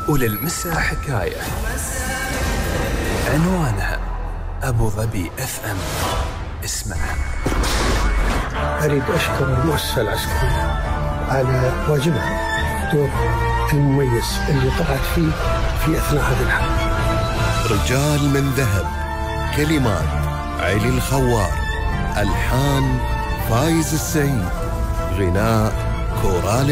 وللمساء حكاية عنوانها أبو ظبي FM. اسمعها. أريد أشكر المؤسسة العسكرية على واجبها، دور المميز اللي طلعت فيه في أثناء هذه الحرب. رجال من ذهب، كلمات علي الخوار، ألحان فايز السعيد، غناء كورال